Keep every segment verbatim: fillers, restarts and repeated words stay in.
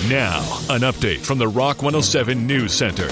Now, an update from the Rock one oh seven News Center.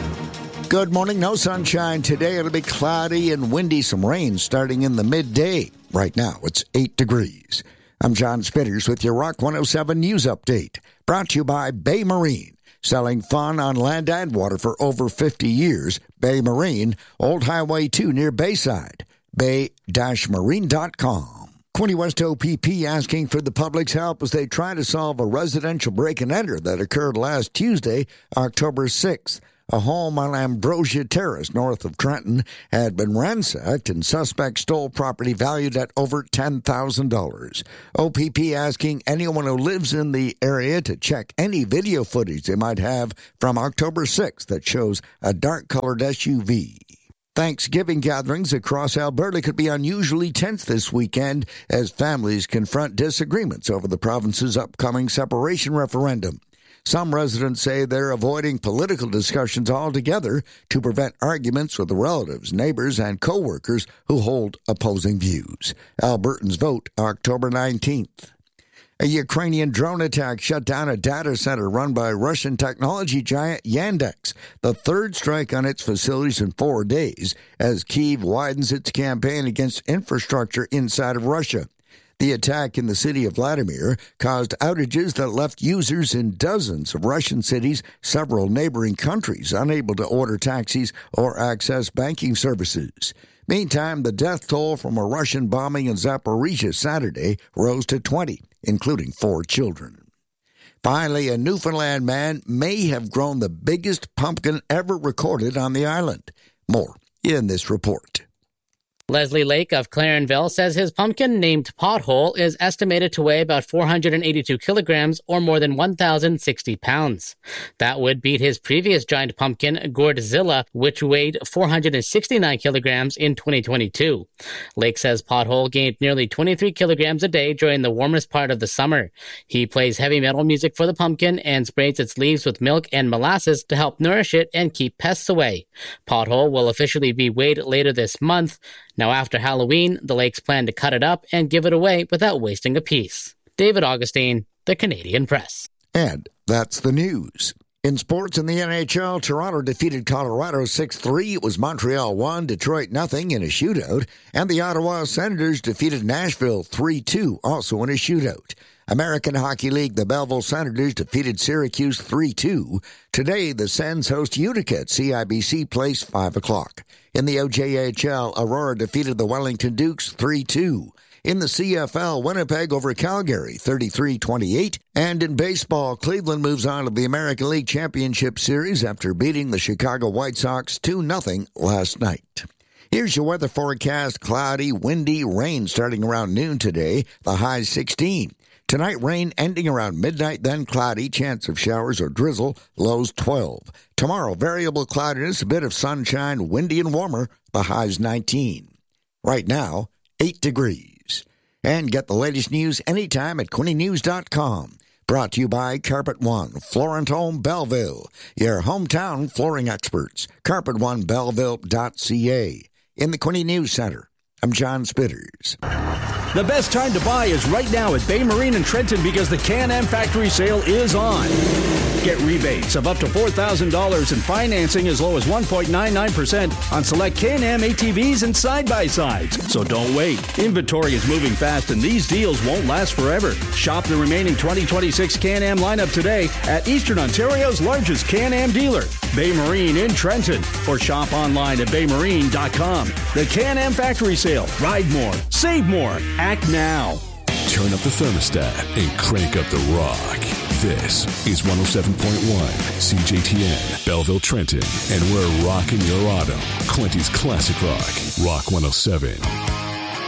Good morning. No sunshine today. It'll be cloudy and windy. Some rain starting in the midday. Right now, it's eight degrees. I'm John Spitters with your Rock one oh seven News Update. Brought to you by Bay Marine. Selling fun on land and water for over fifty years. Bay Marine, Old Highway two near Bayside. bay dash marine dot com. Quinte West O P P asking for the public's help as they try to solve a residential break-and-enter that occurred last Tuesday, October sixth. A home on Ambrosia Terrace, north of Trenton, had been ransacked and suspects stole property valued at over ten thousand dollars. O P P asking anyone who lives in the area to check any video footage they might have from October sixth that shows a dark-colored S U V. Thanksgiving gatherings across Alberta could be unusually tense this weekend as families confront disagreements over the province's upcoming separation referendum. Some residents say they're avoiding political discussions altogether to prevent arguments with relatives, neighbors, and co-workers who hold opposing views. Albertans vote October nineteenth. A Ukrainian drone attack shut down a data center run by Russian technology giant Yandex, the third strike on its facilities in four days, as Kyiv widens its campaign against infrastructure inside of Russia. The attack in the city of Vladimir caused outages that left users in dozens of Russian cities, several neighboring countries, unable to order taxis or access banking services. Meantime, the death toll from a Russian bombing in Zaporizhia Saturday rose to twenty, including four children. Finally, a Newfoundland man may have grown the biggest pumpkin ever recorded on the island. More in this report. Leslie Lake of Clarenville says his pumpkin, named Pothole, is estimated to weigh about four hundred eighty-two kilograms or more than one thousand sixty pounds. That would beat his previous giant pumpkin, Gourdzilla, which weighed four hundred sixty-nine kilograms in twenty twenty-two. Lake says Pothole gained nearly twenty-three kilograms a day during the warmest part of the summer. He plays heavy metal music for the pumpkin and sprays its leaves with milk and molasses to help nourish it and keep pests away. Pothole will officially be weighed later this month. Now, after Halloween, the Lakes plan to cut it up and give it away without wasting a piece. David Augustine, The Canadian Press. And that's the news. In sports in the N H L, Toronto defeated Colorado six three. It was Montreal one, Detroit nothing in a shootout. And the Ottawa Senators defeated Nashville three two, also in a shootout. American Hockey League, the Belleville Senators defeated Syracuse three two. Today, the Sens host Utica at C I B C Place, five o'clock. In the O J H L, Aurora defeated the Wellington Dukes three two. In the C F L, Winnipeg over Calgary, thirty-three twenty-eight. And in baseball, Cleveland moves on to the American League Championship Series after beating the Chicago White Sox two nothing last night. Here's your weather forecast. Cloudy, windy, rain starting around noon today. The high sixteen. Tonight, rain ending around midnight, then cloudy, chance of showers or drizzle, lows twelve. Tomorrow, variable cloudiness, a bit of sunshine, windy and warmer, the highs nineteen. Right now, eight degrees. And get the latest news anytime at quinte news dot com. Brought to you by Carpet One, Florent Home Belleville, your hometown flooring experts. carpet one belleville dot c a. In the Quinte News Center, I'm John Spitters. The best time to buy is right now at Bay Marine in Trenton because the Can-Am factory sale is on. Get rebates of up to four thousand dollars and financing as low as one point nine nine percent on select Can-Am A T Vs and side-by-sides. So don't wait. Inventory is moving fast and these deals won't last forever. Shop the remaining twenty twenty-six Can-Am lineup today at Eastern Ontario's largest Can-Am dealer, Bay Marine in Trenton. Or shop online at bay marine dot com. The Can-Am factory sale. Ride more. Save more. Act now. Turn up the thermostat and crank up the rock. This is one oh seven point one C J T N, Belleville, Trenton. And we're rocking your auto. Quinte's Classic Rock. Rock one oh seven.